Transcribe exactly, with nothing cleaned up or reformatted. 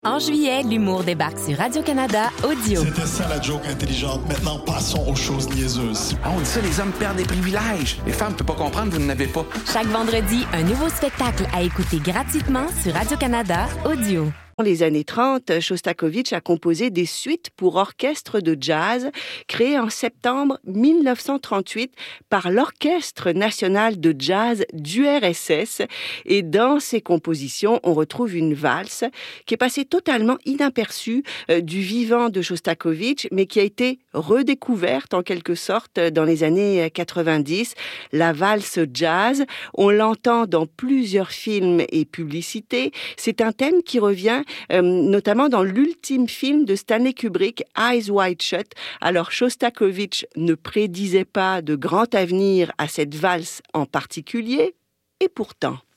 En juillet, l'humour débarque sur Radio-Canada Audio. C'était ça la joke intelligente. Maintenant, passons aux choses niaiseuses. Ah, on dit ça, les hommes perdent des privilèges. Les femmes ne peuvent pas comprendre, vous n'en avez pas. Chaque vendredi, un nouveau spectacle à écouter gratuitement sur Radio-Canada Audio. Dans les années trente, Shostakovich a composé des suites pour orchestre de jazz créées en septembre mille neuf cent trente-huit par l'Orchestre national de jazz du R S S. Et dans ces compositions, on retrouve une valse qui est passée totalement inaperçue euh, du vivant de Shostakovich, mais qui a été redécouverte en quelque sorte dans les années quatre-vingt-dix. La valse jazz, on l'entend dans plusieurs films et publicités. C'est un thème qui revient Euh, notamment dans l'ultime film de Stanley Kubrick, Eyes Wide Shut. Alors Shostakovich ne prédisait pas de grand avenir à cette valse en particulier, et pourtant...